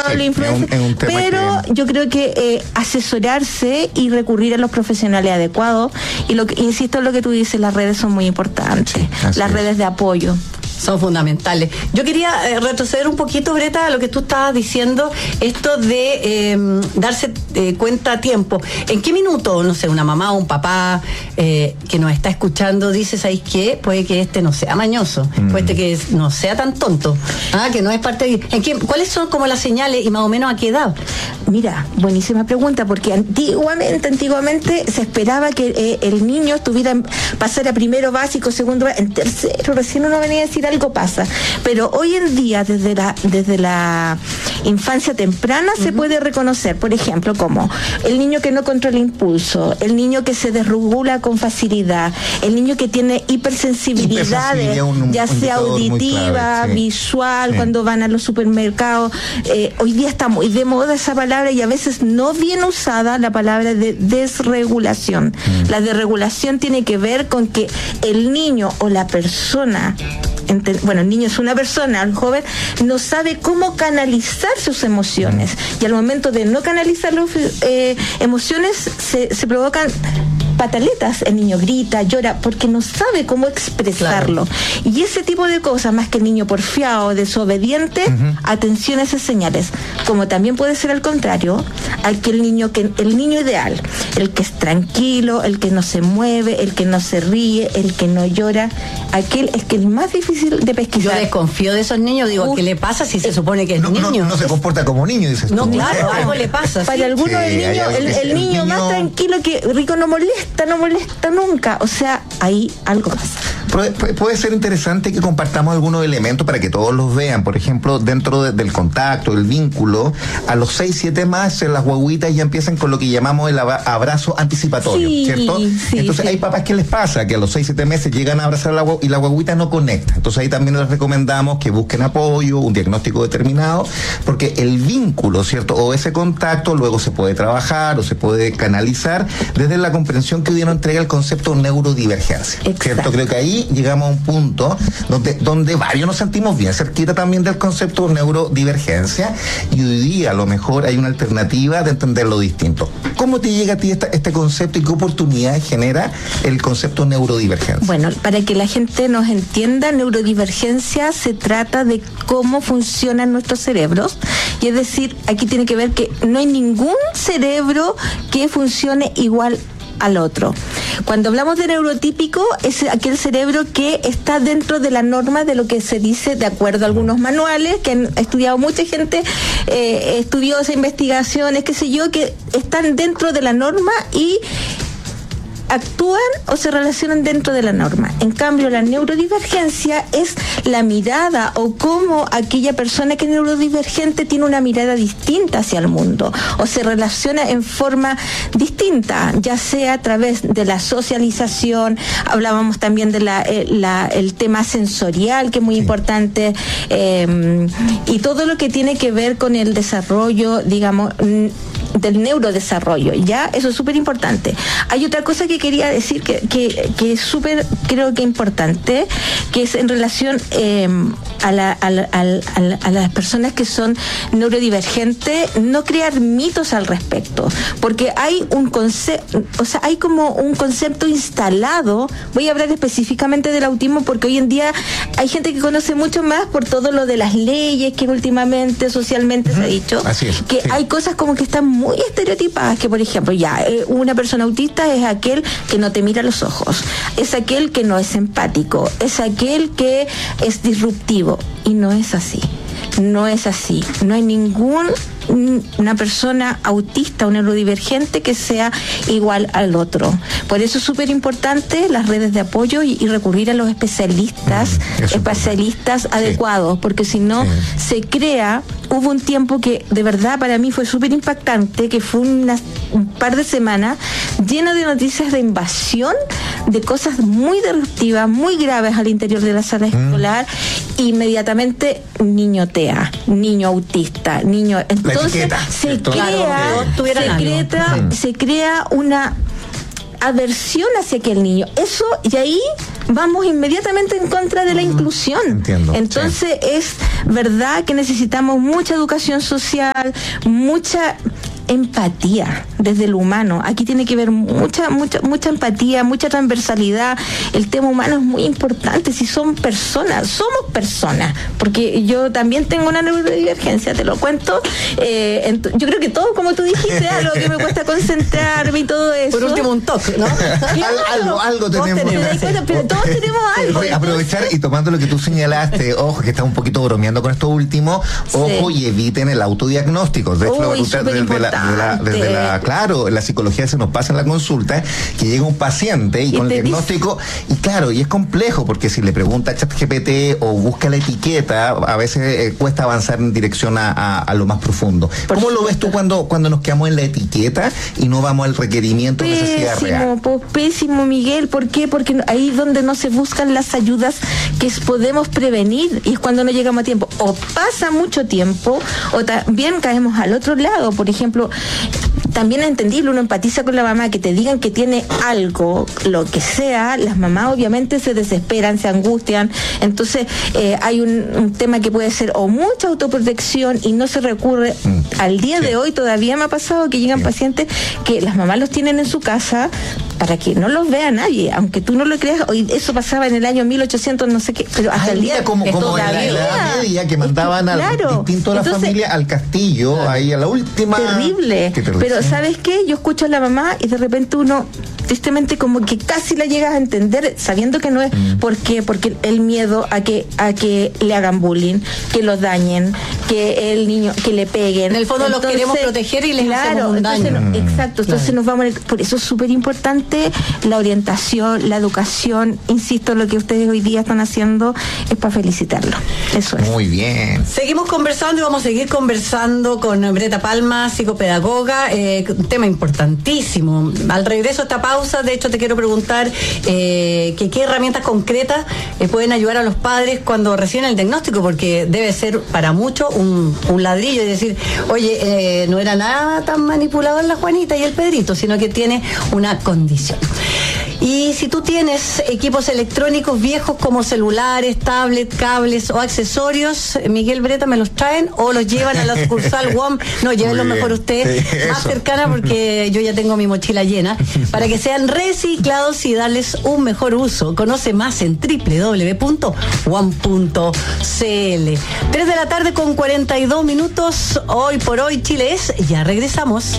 los influencers, es un tema pero yo creo que asesorarse y recurrir a los profesionales adecuados, y insisto en lo que tú dices, las redes son muy importantes, las redes de apoyo son fundamentales. Yo quería retroceder un poquito, Greta, a lo que tú estabas diciendo, esto de darse cuenta a tiempo. ¿En qué minuto, no sé, una mamá o un papá que nos está escuchando dice, ¿sabéis qué? Puede que no sea mañoso, puede que no sea tan tonto, que no es parte de... ¿Cuáles son como las señales y más o menos a qué edad? Mira, buenísima pregunta, porque antiguamente se esperaba que el niño pasara primero básico, segundo, en tercero, recién uno venía a decir algo pasa, pero hoy en día desde la infancia temprana se puede reconocer, por ejemplo, como el niño que no controla impulso, el niño que se desregula con facilidad, el niño que tiene hipersensibilidades, ya sea auditiva, clave, visual, cuando van a los supermercados. Hoy día está muy de moda esa palabra y a veces no bien usada, la palabra de desregulación. La desregulación tiene que ver con que el niño o la persona, el niño es una persona, el joven no sabe cómo canalizar sus emociones, y al momento de no canalizar las emociones se provocan pataletas, el niño grita, llora, porque no sabe cómo expresarlo. Claro. Y ese tipo de cosas, más que el niño porfiado, desobediente, atención a esas señales. Como también puede ser al contrario, el niño ideal, el que es tranquilo, el que no se mueve, el que no se ríe, el que no llora, aquel es que es más difícil de pesquisar. Yo desconfío de esos niños, digo, ¿qué le pasa si se supone que es niño? No se comporta como niño, dices tú. No, claro, algo le pasa. Para algunos el niño más tranquilo que rico no molesta nunca, o sea, ahí algo pasa. Puede ser interesante que compartamos algunos elementos para que todos los vean. Por ejemplo, dentro del contacto, el vínculo, a los 6-7 meses las guaguitas ya empiezan con lo que llamamos el abrazo anticipatorio, ¿cierto? Entonces hay papás que les pasa que a los 6-7 meses llegan a abrazar a la guaguita y la guaguita no conecta. Entonces ahí también les recomendamos que busquen apoyo, un diagnóstico determinado, porque el vínculo, ¿cierto? O ese contacto luego se puede trabajar o se puede canalizar desde la comprensión que hoy día nos entrega el concepto neurodivergencia. ¿Cierto? Creo que ahí llegamos a un punto donde varios nos sentimos bien cerquita también del concepto neurodivergencia, y hoy día a lo mejor hay una alternativa de entender lo distinto. ¿Cómo te llega a ti este concepto y qué oportunidades genera el concepto neurodivergencia? Bueno, para que la gente nos entienda, neurodivergencia se trata de cómo funcionan nuestros cerebros, y es decir, aquí tiene que ver que no hay ningún cerebro que funcione igual al otro. Cuando hablamos de neurotípico, es aquel cerebro que está dentro de la norma de lo que se dice, de acuerdo a algunos manuales que han estudiado mucha gente, estudiosa, investigaciones, qué sé yo, que están dentro de la norma y actúan o se relacionan dentro de la norma. En cambio, la neurodivergencia es la mirada, o cómo aquella persona que es neurodivergente tiene una mirada distinta hacia el mundo o se relaciona en forma distinta, ya sea a través de la socialización. Hablábamos también de el tema sensorial, que es muy importante, y todo lo que tiene que ver con el desarrollo, digamos, del neurodesarrollo, ¿ya? Eso es súper importante. Hay otra cosa que quería decir que es súper, creo que importante, que es en relación a las personas que son neurodivergentes, no crear mitos al respecto, porque hay un concepto, hay como un concepto instalado. Voy a hablar específicamente del autismo porque hoy en día hay gente que conoce mucho más por todo lo de las leyes que últimamente socialmente se ha dicho. Así es, que hay cosas como que están muy estereotipadas, que por ejemplo una persona autista es aquel que no te mira a los ojos, es aquel que no es empático, es aquel que es disruptivo, y no es así. No es así. No hay una persona autista o neurodivergente que sea igual al otro. Por eso es súper importante las redes de apoyo y recurrir a los especialistas adecuados, porque si no se crea. Hubo un tiempo que de verdad para mí fue súper impactante, que fue un par de semanas lleno de noticias de invasión, de cosas muy disruptivas, muy graves al interior de la sala escolar. Inmediatamente niño TEA, niño autista, niño. Entonces se crea una aversión hacia aquel niño. Eso, y ahí vamos inmediatamente en contra de la inclusión. Entiendo. Entonces es verdad que necesitamos mucha educación social, mucha empatía desde lo humano. Aquí tiene que haber mucha empatía, mucha transversalidad. El tema humano es muy importante. Si son personas, somos personas, porque yo también tengo una neurodivergencia, te lo cuento. Yo creo que todo, como tú dijiste, algo que me cuesta concentrarme y todo eso. Por último, un toque, ¿no? algo tenemos. Pero todos tenemos algo. Aprovechar y tomando lo que tú señalaste, ojo, que estás un poquito bromeando con esto último, ojo, y eviten el autodiagnóstico. De hecho, claro, la psicología se nos pasa en la consulta, que llega un paciente y con el diagnóstico, y claro, y es complejo, porque si le pregunta a ChatGPT o busca la etiqueta, a veces cuesta avanzar en dirección a lo más profundo. ¿Cómo lo ves tú cuando nos quedamos en la etiqueta y no vamos al requerimiento de necesidad real? Pésimo, Miguel. ¿Por qué? Porque ahí es donde no se buscan las ayudas que podemos prevenir, y es cuando no llegamos a tiempo. O pasa mucho tiempo, o también caemos al otro lado. Por ejemplo, también es entendible, uno empatiza con la mamá, que te digan que tiene algo, lo que sea, las mamás obviamente se desesperan, se angustian. Entonces hay un tema que puede ser o mucha autoprotección y no se recurre. Al día de hoy todavía me ha pasado que llegan pacientes que las mamás los tienen en su casa para que no los vea nadie, aunque tú no lo creas. Hoy eso pasaba en el año 1800 no sé qué, pero hasta el día como en la Edad Media, que mandaban distinto a la familia al castillo, ahí a la última. Terrible. Pero ¿sabes qué? Yo escucho a la mamá y de repente uno tristemente como que casi la llegas a entender, sabiendo que no es. ¿Por qué? Porque el miedo a que le hagan bullying, que los dañen, que el niño, que le peguen. En el fondo los queremos proteger y les hacemos un daño. Exacto, entonces nos vamos por eso es súper importante la orientación, la educación. Insisto, lo que ustedes hoy día están haciendo es para felicitarlo. Eso es. Muy bien. Seguimos conversando y vamos a seguir conversando con Breta Palma, psicopedagoga, un tema importantísimo. Al regreso a esta pausa, de hecho te quiero preguntar qué herramientas concretas pueden ayudar a los padres cuando reciben el diagnóstico, porque debe ser para muchos un ladrillo y decir, oye, no era nada tan manipulador la Juanita y el Pedrito, sino que tiene una condición. Y si tú tienes equipos electrónicos viejos como celulares, tablets, cables o accesorios, Miguel, Breta, ¿me los traen o los llevan a la sucursal WOM? No, llévenlos mejor usted, más cercana, porque yo ya tengo mi mochila llena, para que sean reciclados y darles un mejor uso. Conoce más en www.wom.cl. 3:42 Hoy por hoy Chile es. Ya regresamos.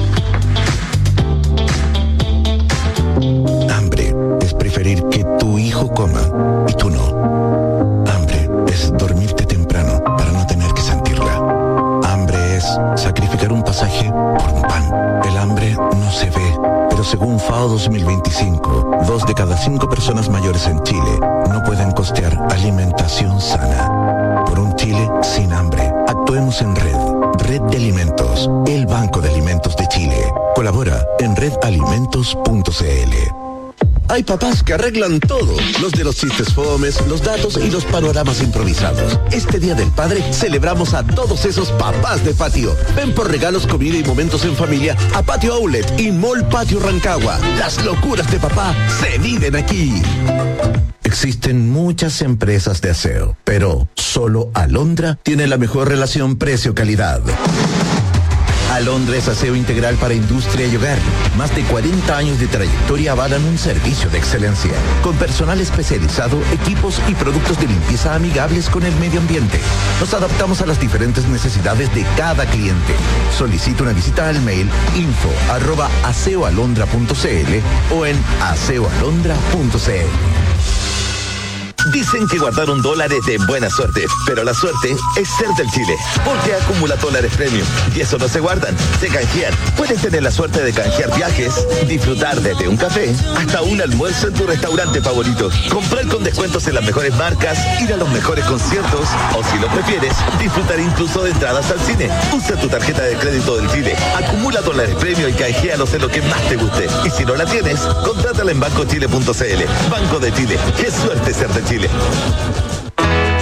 Hambre es preferir que tu hijo coma y tú no. Hambre es dormirte temprano para no tener que sentirla. Hambre es sacrificar un pasaje por un pan. El hambre no se ve, pero según FAO 2025, 2 de cada 5 personas mayores en Chile no pueden costear alimentación sana. Por un Chile sin hambre, actuemos en red. Red de Alimentos, el Banco de Alimentos de Chile. Colabora en redalimentos.cl. Hay papás que arreglan todo, los de los chistes fomes, los datos y los panoramas improvisados. Este Día del Padre celebramos a todos esos papás de patio. Ven por regalos, comida y momentos en familia a Patio Outlet y Mall Patio Rancagua. Las locuras de papá se viven aquí. Existen muchas empresas de aseo, pero solo Alondra tiene la mejor relación precio-calidad. Alondra es aseo integral para industria y hogar. Más de 40 años de trayectoria avalan un servicio de excelencia, con personal especializado, equipos y productos de limpieza amigables con el medio ambiente. Nos adaptamos a las diferentes necesidades de cada cliente. Solicita una visita al mail info@aseoalondra.cl o en aseoalondra.cl. Dicen que guardaron dólares de buena suerte, pero la suerte es ser del Chile, porque acumula dólares premium y eso no se guardan, se canjean. Puedes tener la suerte de canjear viajes, disfrutar desde un café hasta un almuerzo en tu restaurante favorito, comprar con descuentos en las mejores marcas, ir a los mejores conciertos o, si lo prefieres, disfrutar incluso de entradas al cine. Usa tu tarjeta de crédito del Chile, acumula dólares premium y canjealos en lo que más te guste. Y si no la tienes, contrátala en bancochile.cl. Banco de Chile, qué suerte ser de Chile.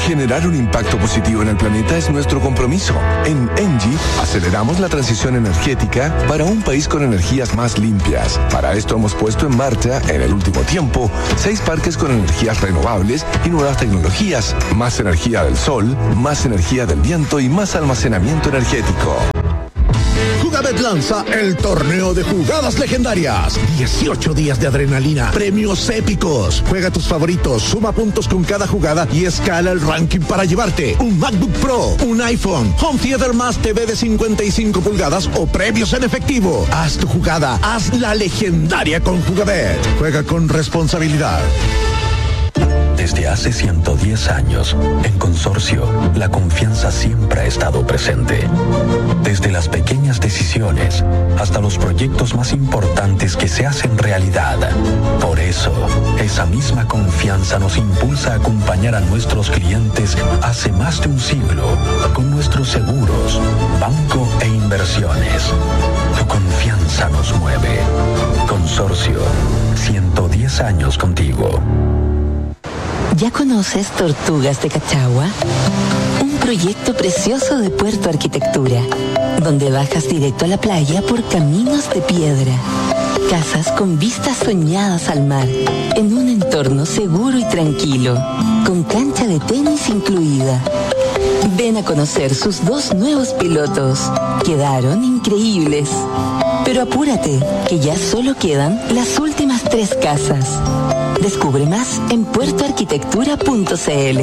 Generar un impacto positivo en el planeta es nuestro compromiso. En ENGIE aceleramos la transición energética para un país con energías más limpias. Para esto hemos puesto en marcha, en el último tiempo, 6 parques con energías renovables y nuevas tecnologías, más energía del sol, más energía del viento y más almacenamiento energético. Jugabet lanza el torneo de jugadas legendarias. 18 días de adrenalina, premios épicos. Juega tus favoritos, suma puntos con cada jugada y escala el ranking para llevarte un MacBook Pro, un iPhone, Home Theater más TV de 55 pulgadas o premios en efectivo. Haz tu jugada, haz la legendaria con Jugabet. Juega con responsabilidad. Desde hace 110 años, en Consorcio, la confianza siempre ha estado presente. Desde las pequeñas decisiones hasta los proyectos más importantes que se hacen realidad. Por eso, esa misma confianza nos impulsa a acompañar a nuestros clientes hace más de un siglo con nuestros seguros, banco e inversiones. Tu confianza nos mueve. Consorcio, 110 años contigo. ¿Ya conoces Tortugas de Cachagua? Un proyecto precioso de Puerto Arquitectura, donde bajas directo a la playa por caminos de piedra. Casas con vistas soñadas al mar, en un entorno seguro y tranquilo, con cancha de tenis incluida. Ven a conocer sus 2 nuevos pilotos. Quedaron increíbles. Pero apúrate, que ya solo quedan las últimas 3 casas. Descubre más en puertoarquitectura.cl.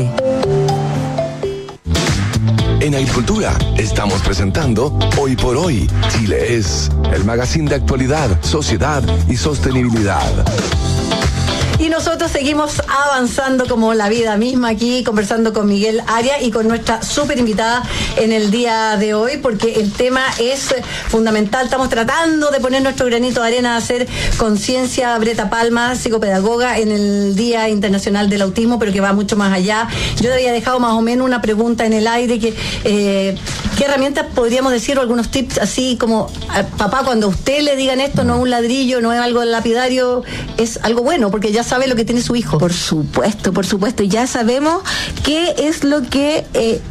En Agricultura estamos presentando Hoy por Hoy, Chile es, el magazine de actualidad, sociedad y sostenibilidad. Y nosotros seguimos avanzando como la vida misma aquí, conversando con Miguel Arias y con nuestra súper invitada en el día de hoy, porque el tema es fundamental. Estamos tratando de poner nuestro granito de arena, a hacer conciencia. Breta Palma, psicopedagoga en el Día Internacional del Autismo, pero que va mucho más allá. Yo le había dejado más o menos una pregunta en el aire, que ¿qué herramientas podríamos decir, o algunos tips así como, papá, cuando a usted le digan esto, no es un ladrillo, no es algo lapidario, es algo bueno, porque ya sabe lo que tiene su hijo? Por supuesto. Ya sabemos qué es lo que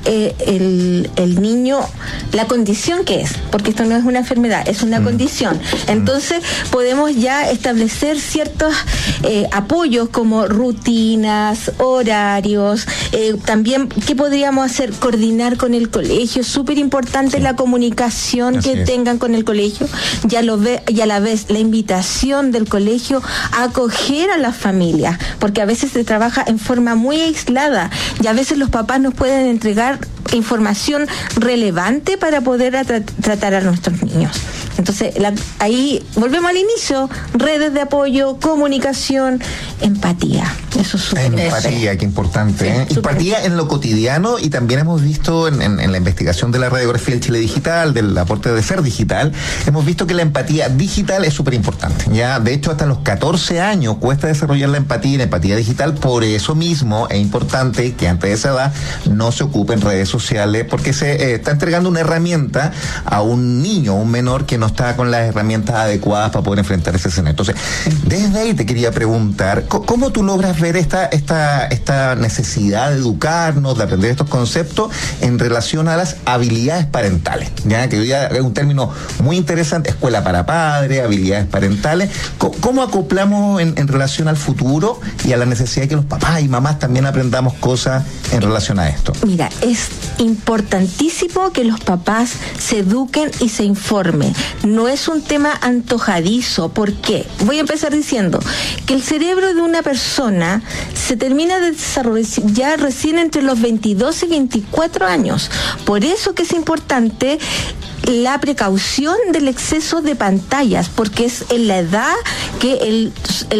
el niño, la condición que es, porque esto no es una enfermedad, es una condición. Entonces podemos ya establecer ciertos apoyos como rutinas, horarios, también qué podríamos hacer, coordinar con el colegio. Es súper importante la comunicación que tengan con el colegio, y a la vez la invitación del colegio a acoger a la familia, porque a veces se trabaja en forma muy aislada y a veces los papás nos pueden entregar información relevante para poder tratar a nuestros niños. Entonces, ahí volvemos al inicio: redes de apoyo, comunicación, empatía. Eso es súper importante. Empatía, qué importante. Sí, empatía en lo cotidiano, y también hemos visto en la investigación de la radiografía del Chile Digital, del aporte de Ser Digital, hemos visto que la empatía digital es súper importante. Ya, de hecho, hasta los 14 años cuesta desarrollar la empatía y la empatía digital. Por eso mismo es importante que antes de esa edad no se ocupen redes sociales, porque se está entregando una herramienta a un niño, un menor, que no está con las herramientas adecuadas para poder enfrentar ese escenario. Entonces, desde ahí te quería preguntar, ¿cómo tú logras ver esta necesidad de educarnos, de aprender estos conceptos en relación a las habilidades parentales? Ya que hoy es un término muy interesante, escuela para padres, habilidades parentales. ¿Cómo acoplamos en relación al futuro y a la necesidad de que los papás y mamás también aprendamos cosas en relación a esto? Mira, es importantísimo que los papás se eduquen y se informen. No es un tema antojadizo. ¿Por qué? Voy a empezar diciendo que el cerebro de una persona se termina de desarrollar ya recién entre los 22 y 24 años. Por eso que es importante la precaución del exceso de pantallas, porque es en la edad que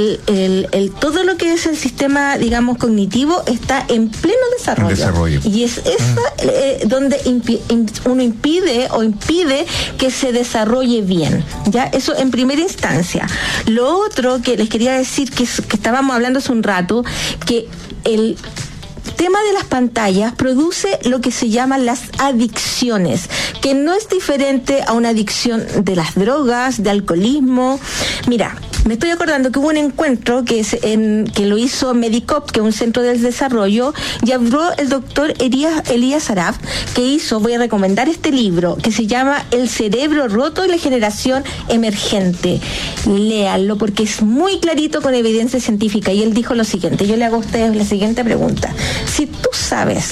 todo lo que es el sistema, digamos, cognitivo está en pleno desarrollo. Y es esa donde uno impide que se desarrolle bien. Ya, eso en primera instancia. Lo otro que les quería decir, que estábamos hablando hace un rato, que el tema de las pantallas produce lo que se llaman las adicciones, que no es diferente a una adicción de las drogas, de alcoholismo. Mira, Me estoy acordando que hubo un encuentro que lo hizo Medicop, que es un centro del desarrollo, y habló el doctor Elías Araf, que voy a recomendar este libro, que se llama El cerebro roto y la generación emergente. Léanlo porque es muy clarito con evidencia científica, y él dijo lo siguiente, yo le hago a ustedes la siguiente pregunta. Si tú sabes,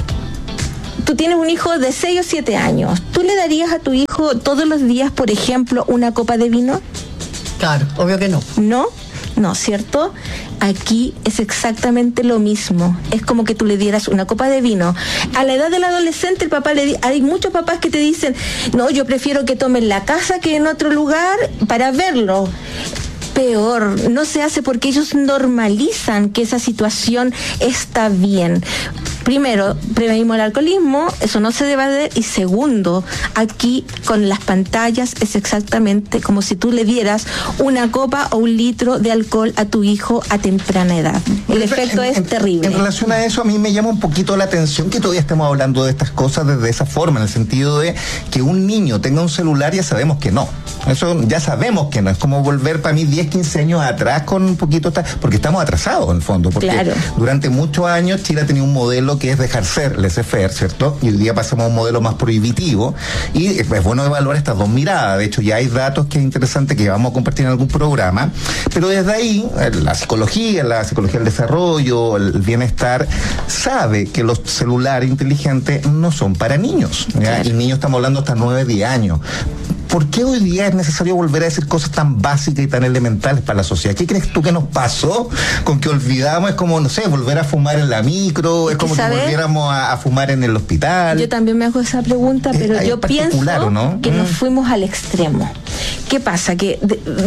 tú tienes un hijo de 6 o 7 años, ¿tú le darías a tu hijo todos los días, por ejemplo, una copa de vino? Claro, obvio que no. No, ¿cierto? Aquí es exactamente lo mismo. Es como que tú le dieras una copa de vino. A la edad del adolescente, el papá hay muchos papás que te dicen, no, yo prefiero que tome en la casa que en otro lugar para verlo. Peor, no se hace porque ellos normalizan que esa situación está bien. Primero, prevenimos el alcoholismo, eso no se debe hacer. Y segundo, aquí con las pantallas es exactamente como si tú le dieras una copa o un litro de alcohol a tu hijo a temprana edad. El efecto es terrible. En relación a eso, a mí me llama un poquito la atención que todavía estemos hablando de estas cosas desde esa forma, en el sentido de que un niño tenga un celular, ya sabemos que no. Eso ya sabemos que no. Es como volver para mí 10, 15 años atrás con un poquito, porque estamos atrasados en el fondo. Porque claro, durante muchos años Chile ha tenido un modelo que es dejar ser, laissez-faire, ¿cierto? Y hoy día pasamos a un modelo más prohibitivo, y es bueno evaluar estas dos miradas. De hecho, ya hay datos que es interesante que vamos a compartir en algún programa, pero desde ahí, la psicología del desarrollo, el bienestar, sabe que los celulares inteligentes no son para niños, ¿ya? Claro. Y niños estamos hablando hasta 9, 10 años. ¿Por qué hoy día es necesario volver a decir cosas tan básicas y tan elementales para la sociedad? ¿Qué crees tú que nos pasó con que olvidamos? Es como, no sé, volver a fumar en la micro, es como que volviéramos a fumar en el hospital. Yo también me hago esa pregunta, pero yo pienso, ¿no?, que nos fuimos al extremo. ¿Qué pasa? Que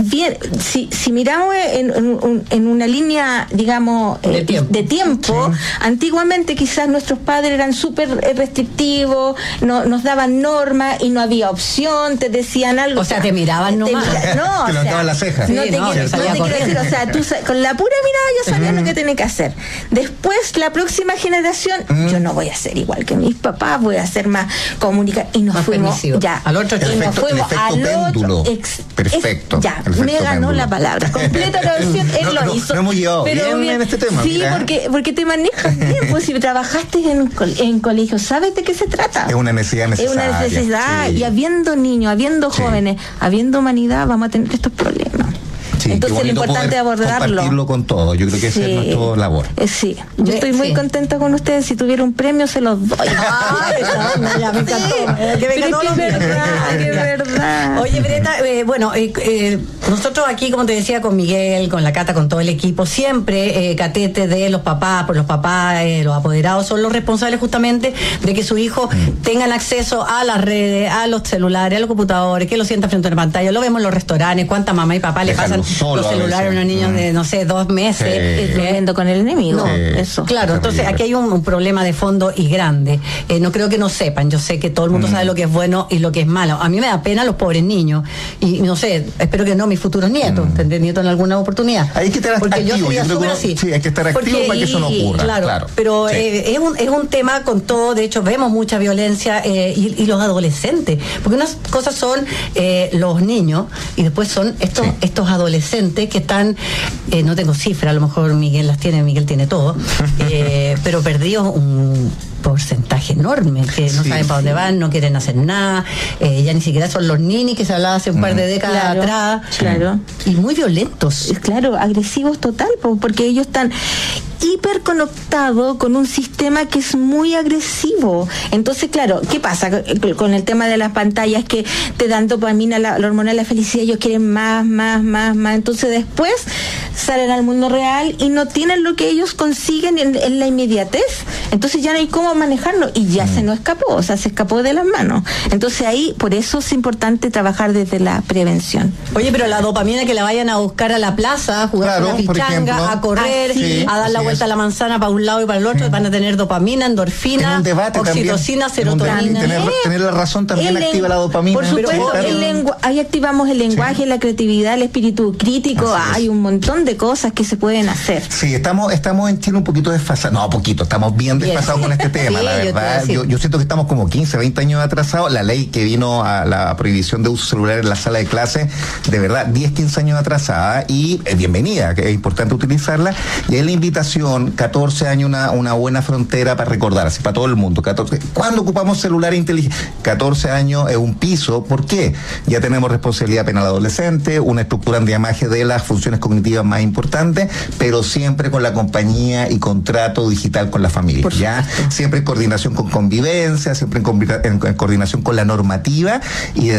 si miramos en una línea, digamos, de tiempo, sí, antiguamente quizás nuestros padres eran súper restrictivos, nos daban normas y no había opción, te decían algo. O sea, te miraban nomás. No, te levantaban las cejas. No te quiero decir, o sea, tú con la pura mirada ya sabías lo que tenés que hacer. Después, la próxima generación, yo no voy a ser igual que mis papás, voy a ser más comunicativa. Y nos fuimos ya al otro extremo. Nos fuimos al otro. Perfecto. Ya, me ganó la palabra. Completa traducción, él lo hizo. No hemos llevado bien en este tema. Sí, porque te manejas bien. Pues si trabajaste en colegio, ¿sabes de qué se trata? Es una necesidad necesaria. Es una necesidad. Sí. Y habiendo niños, habiendo jóvenes, habiendo humanidad, vamos a tener estos problemas. Sí, entonces lo importante es abordarlo. Compartirlo con todo. Yo creo que esa es nuestra labor. Sí, yo estoy muy contenta con ustedes. Si tuviera un premio, se los doy. Ya me encantó. Qué verdad. Oye, Breta, nosotros aquí, como te decía, con Miguel, con la Cata, con todo el equipo, siempre catete de los papás, los apoderados son los responsables justamente de que sus hijos tengan acceso a las redes, a los celulares, a los computadores, que lo sientan frente a la pantalla. Lo vemos en los restaurantes, cuánta mamá y papá le pasan los celulares a unos niños de, no sé, 2 meses. Durmiendo con el enemigo. Eso. Claro, entonces aquí hay un problema de fondo y grande. No creo que no sepan. Yo sé que todo el mundo sabe lo que es bueno y lo que es malo. A mí me da pena los pobres niños. Y no sé, espero que no mis futuros nietos. Tendré nietos en alguna oportunidad. Hay que estar activo. Yo creo que sí, hay que estar activo para que eso no ocurra. Claro. Pero es un tema con todo. De hecho, vemos mucha violencia y los adolescentes. Porque unas cosas son los niños y después son estos adolescentes que están, no tengo cifra, a lo mejor Miguel tiene todo, pero perdidos un porcentaje enorme, que no saben para dónde van, no quieren hacer nada, ya ni siquiera son los ninis que se hablaba hace un par de décadas atrás, y muy violentos. Claro, agresivos total, porque ellos están hiperconectados con un sistema que es muy agresivo. Entonces, claro, ¿qué pasa con el tema de las pantallas? Que te dan dopamina, la hormona de la felicidad, ellos quieren más. Entonces después salen al mundo real y no tienen lo que ellos consiguen en la inmediatez. Entonces ya no hay cómo manejarlo y ya se escapó de las manos. Entonces ahí, por eso es importante trabajar desde la prevención. Oye, pero la dopamina que la vayan a buscar a la plaza, a jugar con la pichanga, a correr, a dar la vuelta a la manzana para un lado y para el otro, van a tener dopamina, endorfina, oxitocina, serotonina. Tener la razón también activa la dopamina. Por supuesto, ahí activamos el lenguaje, la creatividad, el espíritu crítico, hay un montón de cosas que se pueden hacer. Sí, estamos en Chile un poquito desfasados. No, poquito, estamos bien desfasados con este tema, Sí, la verdad. yo Yo siento que estamos como 15, 20 años atrasados. La ley que vino a la prohibición de uso celular en la sala de clase, de verdad, 10, 15 años atrasada, y bienvenida, que es importante utilizarla. Y es la invitación, 14 años, una buena frontera para recordar, así para todo el mundo. 14, ¿cuándo ocupamos celular inteligente? 14 años es un piso. ¿Por qué? Ya tenemos responsabilidad penal adolescente, una estructura antiamaje de las funciones cognitivas más importantes, pero siempre con la compañía y contrato digital con la familia. ¿Ya? Siempre en coordinación con convivencia, siempre en coordinación con la normativa y